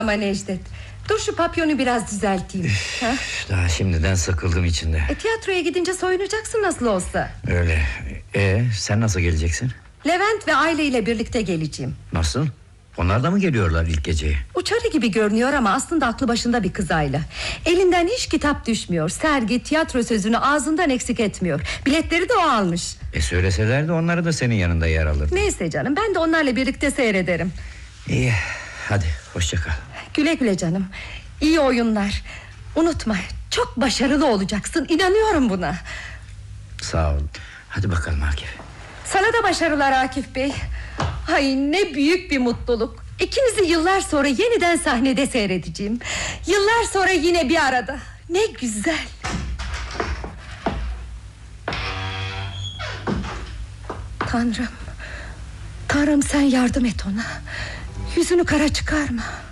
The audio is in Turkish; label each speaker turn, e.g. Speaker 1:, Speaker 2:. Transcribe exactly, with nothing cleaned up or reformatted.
Speaker 1: Ama Necdet, dur şu papyonu biraz düzelteyim.
Speaker 2: Üf, daha şimdiden sıkıldım içinde.
Speaker 1: E, tiyatroya gidince soyunacaksın nasıl olsa.
Speaker 2: Öyle. E sen nasıl geleceksin?
Speaker 1: Levent ve aileyle birlikte geleceğim.
Speaker 2: Nasıl? Onlar da mı geliyorlar ilk geceye?
Speaker 1: Uçarı gibi görünüyor ama aslında aklı başında bir kız Ayla. Elinden hiç kitap düşmüyor. Sergi, tiyatro sözünü ağzından eksik etmiyor. Biletleri de o almış.
Speaker 2: E söyleseler de onları da senin yanında yer alır.
Speaker 1: Neyse canım, ben de onlarla birlikte seyrederim.
Speaker 2: İyi, hadi hoşça kal.
Speaker 1: Güle güle canım. İyi oyunlar. Unutma, çok başarılı olacaksın, inanıyorum buna.
Speaker 2: Sağ ol. Hadi bakalım Akif.
Speaker 1: Sana da başarılar Akif Bey. Ay ne büyük bir mutluluk. İkinizi yıllar sonra yeniden sahnede seyredeceğim. Yıllar sonra yine bir arada. Ne güzel. Tanrım, Tanrım sen yardım et ona. Yüzünü kara çıkarma.